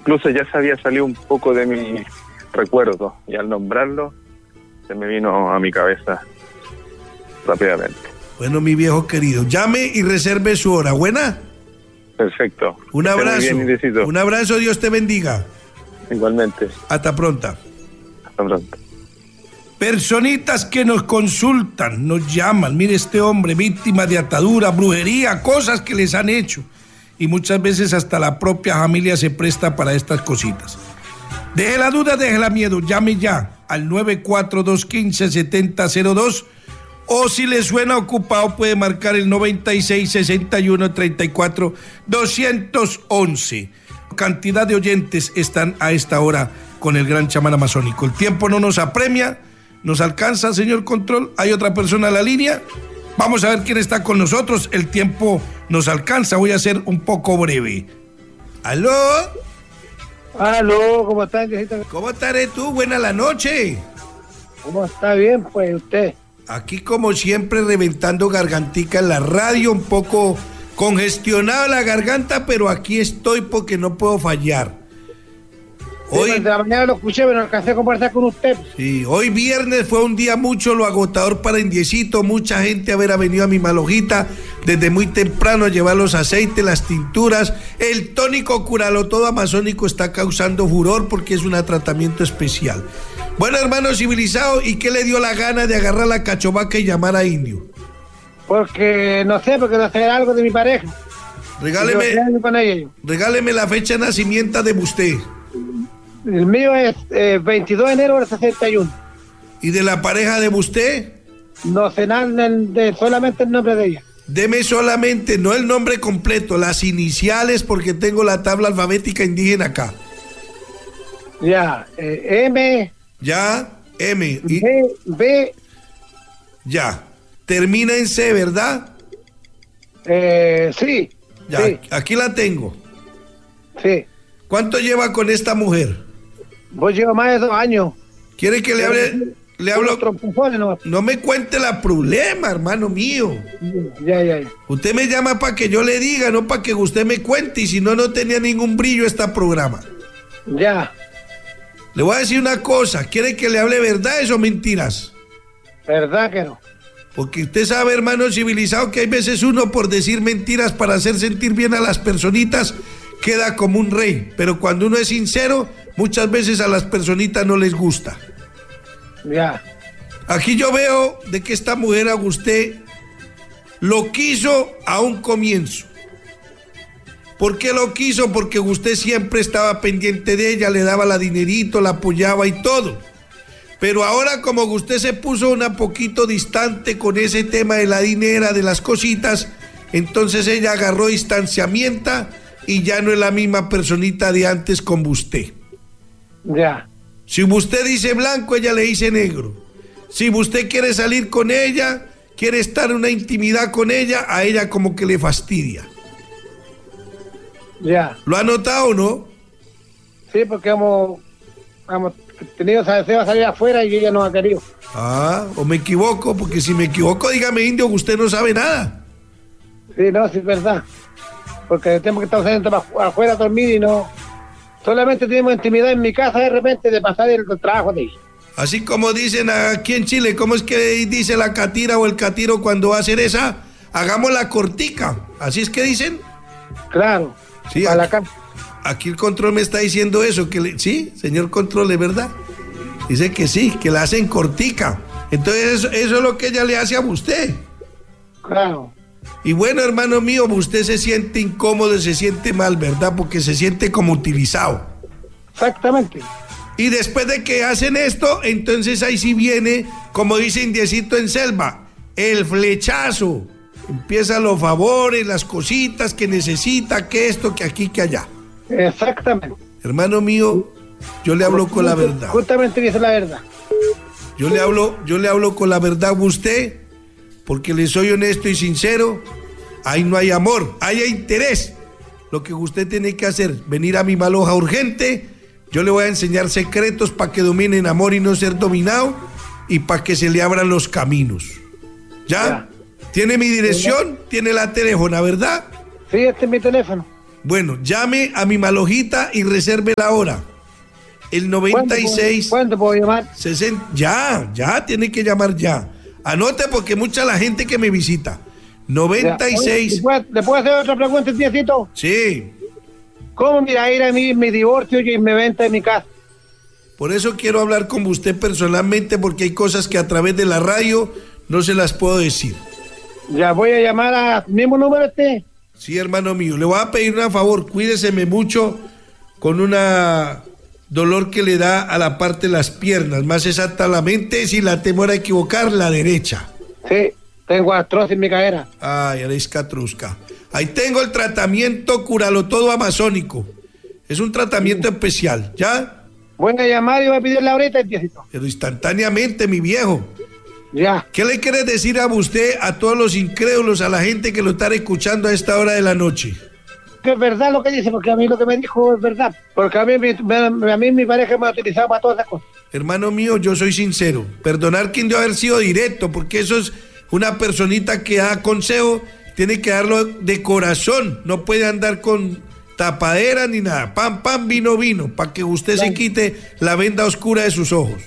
incluso ya se había salido un poco de mi recuerdo, y al nombrarlo se me vino a mi cabeza rápidamente. Bueno, mi viejo querido, llame y reserve su hora. ¿Buena? Perfecto. Un abrazo. Un abrazo, Dios te bendiga. Igualmente. Hasta pronto. Hasta pronto. Personitas que nos consultan, nos llaman. Mire, este hombre, víctima de atadura, brujería, cosas que les han hecho. Y muchas veces hasta la propia familia se presta para estas cositas. Deje la duda, deje la miedo. Llame ya al 94215-7002. O si le suena ocupado, puede marcar el 9661-34-211. Cantidad de oyentes están a esta hora con el gran chamán amazónico. El tiempo no nos apremia, nos alcanza, señor Control. ¿Hay otra persona en la línea? Vamos a ver quién está con nosotros. El tiempo nos alcanza, voy a ser un poco breve. ¿Aló? Aló, ¿cómo estás? ¿Cómo estaré tú? Buena la noche. ¿Cómo está? Bien, pues, usted. Aquí como siempre reventando gargantica en la radio, un poco congestionada la garganta, pero aquí estoy porque no puedo fallar. Hoy de la mañana lo escuché, pero no alcancé a conversar con usted. Sí, hoy viernes fue un día mucho lo agotador para Indiecito, mucha gente haber venido a mi malojita desde muy temprano a llevar los aceites, las tinturas, el tónico Curalo todo amazónico está causando furor porque es un tratamiento especial. Bueno, hermano civilizado, ¿y qué le dio la gana de agarrar la cachovaca y llamar a Indio? Porque no sé, porque no sé algo de mi pareja. Regáleme la fecha de nacimiento de usted. El mío es 22 de enero del 61. ¿Y de la pareja de usted? No sé nada, solamente el nombre de ella. Deme solamente, no el nombre completo, las iniciales, porque tengo la tabla alfabética indígena acá. Ya, M. Ya, M. Y B. Ya, termina en C, ¿verdad? Sí. Ya, sí. Aquí la tengo. Sí. ¿Cuánto lleva con esta mujer? Vos llevo más de 2 años. ¿Quiere que le hable? Le hablo. No me cuente la problema, hermano mío. Ya. Usted me llama para que yo le diga, no para que usted me cuente, y si no, no tenía ningún brillo este programa. Ya. Le voy a decir una cosa, ¿quiere que le hable verdades o mentiras? Verdad que no. Porque usted sabe, hermano civilizado, que hay veces uno por decir mentiras para hacer sentir bien a las personitas queda como un rey, pero cuando uno es sincero, muchas veces a las personitas no les gusta. Ya. Aquí yo veo de que esta mujer a usted lo quiso a un comienzo. ¿Por qué lo quiso? Porque usted siempre estaba pendiente de ella, le daba la dinerito, la apoyaba y todo. Pero ahora como usted se puso un poquito distante con ese tema de la dinera, de las cositas, entonces ella agarró distanciamiento y ya no es la misma personita de antes con usted. Ya. Si usted dice blanco, ella le dice negro. Si usted quiere salir con ella, quiere estar en una intimidad con ella, a ella como que le fastidia. Ya. ¿Lo ha notado o no? Sí, porque hemos tenido deseo de salir afuera y ella no ha querido. Ah, o me equivoco, porque si me equivoco, dígame, Indio, que usted no sabe nada. Sí, no, sí es verdad. Porque tenemos que estar saliendo afuera a dormir y no... Solamente tenemos intimidad en mi casa de repente de pasar el trabajo de ella. Así como dicen aquí en Chile, ¿cómo es que dice la catira o el catiro cuando va a hacer esa? Hagamos la cortica. ¿Así es que dicen? Claro. Sí, aquí el control me está diciendo eso, sí, señor control, ¿es verdad? Dice que sí, que la hacen cortica. Entonces eso es lo que ella le hace a usted. Claro. Y bueno, hermano mío, usted se siente incómodo, se siente mal, ¿verdad? Porque se siente como utilizado. Exactamente. Y después de que hacen esto, entonces ahí sí viene, como dice Indiecito en selva, el flechazo. Empiezan los favores, las cositas que necesita, que esto, que aquí, que allá. Exactamente. Hermano mío, yo le hablo con la verdad. Justamente dice la verdad. Yo le hablo con la verdad a usted, porque le soy honesto y sincero. Ahí no hay amor, ahí hay interés. Lo que usted tiene que hacer, venir a mi maloja urgente. Yo le voy a enseñar secretos para que dominen amor y no ser dominado, y para que se le abran los caminos. ¿Ya? ¿Tiene mi dirección? ¿Tiene la teléfono, verdad? Sí, este es mi teléfono. Bueno, llame a mi malojita y reserve la hora. El 96. ¿Cuánto puedo llamar? 60. Ya, tiene que llamar ya. Anote porque mucha la gente que me visita. 96. ¿Le puedo hacer otra pregunta, tiecito? Sí. ¿Cómo me irá a ir a mí mi divorcio y mi venta de mi casa? Por eso quiero hablar con usted personalmente, porque hay cosas que a través de la radio no se las puedo decir. Ya voy a llamar al mismo número Sí, hermano mío. Le voy a pedir un favor. Cuídeseme mucho con una dolor que le da a la parte de las piernas. Más exactamente, si la temor a equivocar, la derecha. Sí, tengo artrosis en mi cadera. Ay, eres catrusca. Ahí tengo el tratamiento Curalo Todo amazónico. Es un tratamiento especial, ¿ya? Voy a llamar y voy a pedirle ahorita, tiecito. Pero instantáneamente, mi viejo. Ya. ¿Qué le quiere decir a usted, a todos los incrédulos, a la gente que lo está escuchando a esta hora de la noche? Que es verdad lo que dice, porque a mí lo que me dijo es verdad. Porque a mí mi pareja me ha utilizado para todas esas cosas. Hermano mío, yo soy sincero. Perdonar quien debe haber sido directo, porque eso es una personita que da consejo, tiene que darlo de corazón. No puede andar con tapadera ni nada. Pan, pan, vino, vino, para que usted se quite la venda oscura de sus ojos.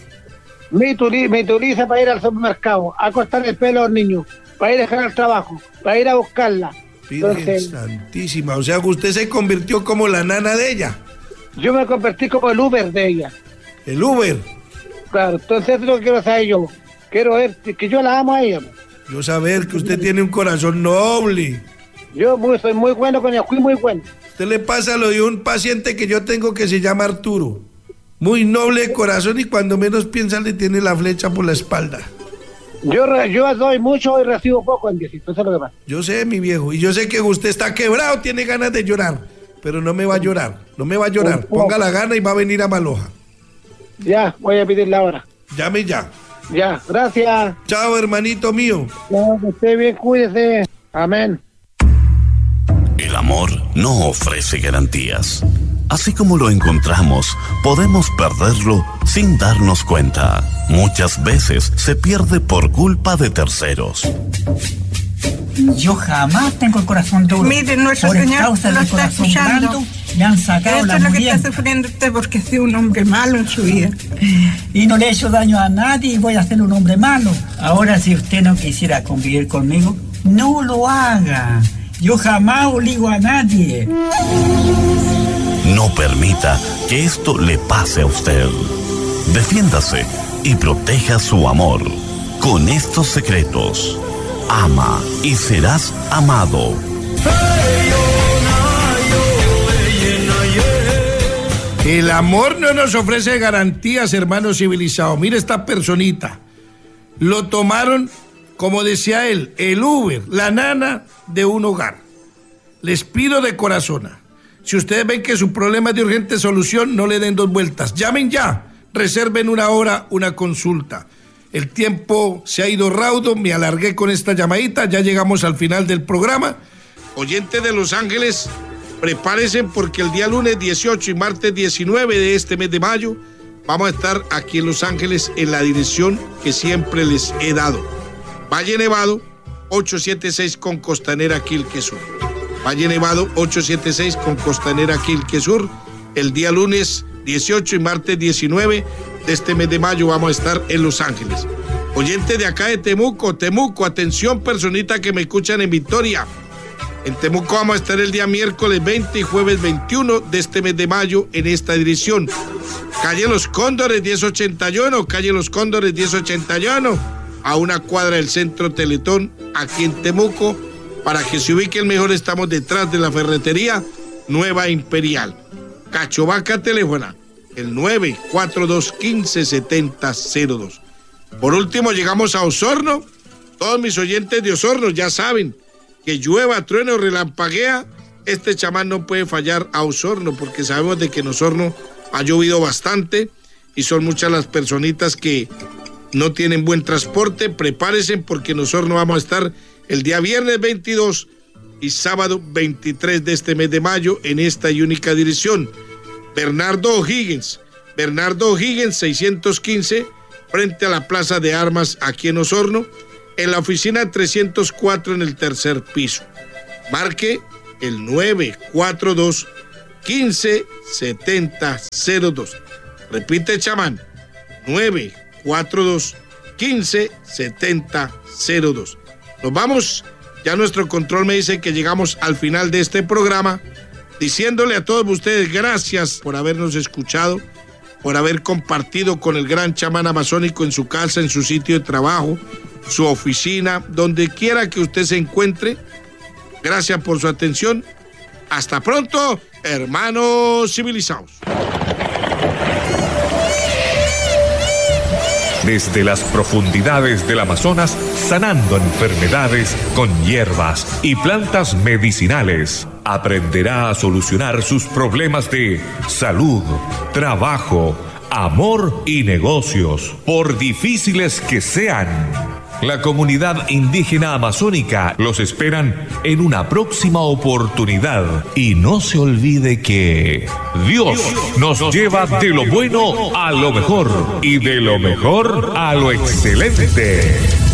Me utiliza para ir al supermercado, a cortar el pelo a los niños, para ir a dejar el trabajo, para ir a buscarla. Virgen santísima, o sea que usted se convirtió como la nana de ella. Yo me convertí como el Uber de ella. ¿El Uber? Claro, entonces eso es lo que quiero saber yo. Quiero ver que yo la amo a ella. Yo saber que usted tiene un corazón noble. Yo soy muy bueno con ella, fui muy bueno. Usted le pasa lo de un paciente que yo tengo que se llama Arturo. Muy noble de corazón y cuando menos piensa le tiene la flecha por la espalda. Yo doy mucho y recibo poco, Diosito, eso es lo que pasa. Yo sé, mi viejo, y yo sé que usted está quebrado, tiene ganas de llorar, pero no me va a llorar, Ponga la gana y va a venir a Maloja. Ya, voy a pedirle ahora. Llame ya. Ya, gracias. Chao, hermanito mío. Ya, que esté bien, cuídese. Amén. El amor no ofrece garantías. Así como lo encontramos, podemos perderlo sin darnos cuenta. Muchas veces se pierde por culpa de terceros. Yo jamás tengo el corazón duro. Mire, nuestro señor lo está escuchando. Me han sacado la Esto es lo que muriente. está sufriendo usted porque ha sido un hombre malo en su vida. Y no le he hecho daño a nadie y voy a ser un hombre malo. Ahora, si usted no quisiera convivir conmigo, no lo haga. Yo jamás obligo a nadie. No permita que esto le pase a usted. Defiéndase y proteja su amor. Con estos secretos, ama y serás amado. El amor no nos ofrece garantías, hermano civilizado. Mire esta personita. Lo tomaron, como decía él, el Uber, la nana de un hogar. Les pido de corazón, si ustedes ven que su problema es de urgente solución, no le den dos vueltas. Llamen ya, reserven una hora, una consulta. El tiempo se ha ido raudo, me alargué con esta llamadita, ya llegamos al final del programa. Oyentes de Los Ángeles, prepárense porque el día lunes 18 y martes 19 de este mes de mayo vamos a estar aquí en Los Ángeles en la dirección que siempre les he dado. Valle Nevado, 876 con Costanera Quilque Sur. Valle Nevado, 876 con Costanera Quilque Sur. El día lunes 18 y martes 19 de este mes de mayo vamos a estar en Los Ángeles. Oyentes de acá de Temuco, atención personita que me escuchan en Victoria. En Temuco vamos a estar el día miércoles 20 y jueves 21 de este mes de mayo en esta dirección. Calle Los Cóndores 1081, calle Los Cóndores 1081, a una cuadra del Centro Teletón, aquí en Temuco. Para que se ubiquen mejor, estamos detrás de la ferretería Nueva Imperial. Cachovaca teléfono, el 942157002. Por último, llegamos a Osorno. Todos mis oyentes de Osorno ya saben que llueva, trueno, relampaguea, este chamán no puede fallar a Osorno, porque sabemos de que en Osorno ha llovido bastante y son muchas las personitas que no tienen buen transporte. Prepárense porque en Osorno vamos a estar el día viernes 22 y sábado 23 de este mes de mayo en esta y única dirección. Bernardo O'Higgins 615, frente a la Plaza de Armas aquí en Osorno, en la oficina 304 en el tercer piso. Marque el 942-157002. Repite, chamán, 942-157002. Nos vamos, ya nuestro control me dice que llegamos al final de este programa, diciéndole a todos ustedes gracias por habernos escuchado, por haber compartido con el gran chamán amazónico en su casa, en su sitio de trabajo, su oficina, donde quiera que usted se encuentre. Gracias por su atención. Hasta pronto, hermanos civilizados. Desde las profundidades del Amazonas, sanando enfermedades con hierbas y plantas medicinales. Aprenderá a solucionar sus problemas de salud, trabajo, amor y negocios, por difíciles que sean. La comunidad indígena amazónica los esperan en una próxima oportunidad. Y no se olvide que Dios nos lleva de lo bueno a lo mejor y de lo mejor a lo excelente.